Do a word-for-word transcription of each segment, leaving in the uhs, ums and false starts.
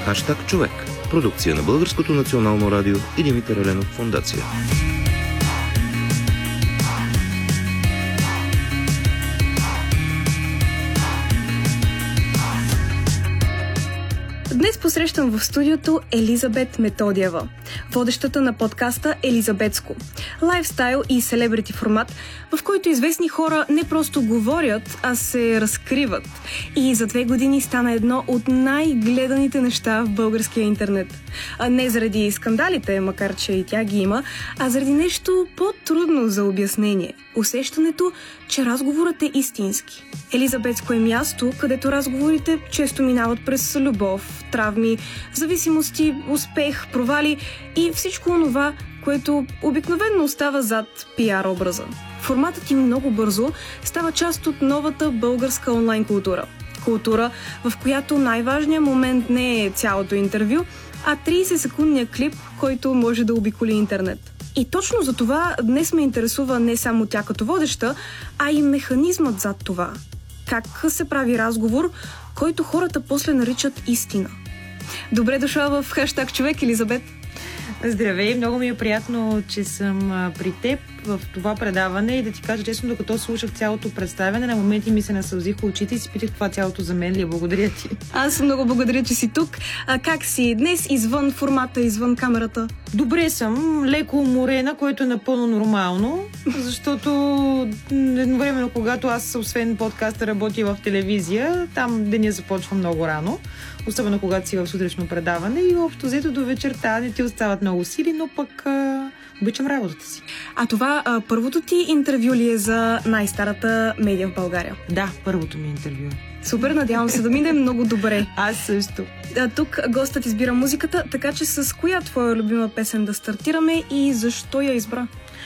Хаштаг човек. Продукция на Българското национално радио и Димитър Еленов фондация. Днес посрещам в студиото Елизабет Методиева, водещата на подкаста Елизабетско. Лайфстайл и селебрити формат, в който известни хора не просто говорят, а се разкриват. И за две години стана едно от най-гледаните неща в българския интернет. А не заради скандалите, макар че и тя ги има, а заради нещо по-трудно за обяснение. Усещането, че разговорът е истински. Елизабетско е място, където разговорите често минават през любов, травми, зависимости, успех, провали и всичко онова, което обикновено остава зад пиар образа. Форматът им много бързо става част от новата българска онлайн култура. Култура, в която най-важният момент не е цялото интервю, а трийсет-секундният клип, който може да обиколи интернет. И точно за това днес ме интересува не само тя като водеща, а и механизмът зад това. Как се прави разговор, който хората после наричат истина. Добре дошла в Хаштаг човек, Елизабет. Здравей, много ми е приятно, че съм а, при теб в това предаване и да ти кажа честно, докато слушах цялото представяне, на моменти ми се насълзиха очите и си питах това цялото за мен ли е. Благодаря ти. Аз много благодаря, че си тук. А как си днес извън формата, извън камерата? Добре съм, леко уморена, което е напълно нормално, защото едновременно, когато аз, освен подкаста, работя в телевизия, там деня започва много рано, особено когато си в сутрешно предаване и общо взето до вечерта не ти остават много сили, но пък а, обичам работата си. А това а, първото ти интервю ли е за най-старата медия в България? Да, първото ми интервю. Супер, надявам се да мине много добре. Аз също. А, тук гостът избира музиката, така че с коя твоя любима песен да стартираме и защо я избра?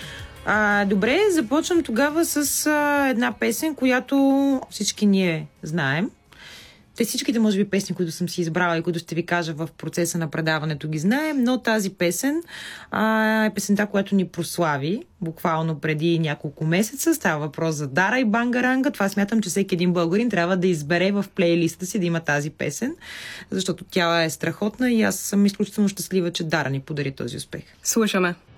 А, добре, започвам тогава с а, една песен, която всички ние знаем. Те всичките, може би, песни, които съм си избрала и които ще ви кажа в процеса на предаването, ги знаем, но тази песен а, е песента, която ни прослави буквално преди няколко месеца. Става въпрос за Дара и Бангаранга. Това смятам, че всеки един българин трябва да избере в плейлиста си да има тази песен, защото тя е страхотна и аз съм изключително щастлива, че Дара ни подари този успех. Слушаме.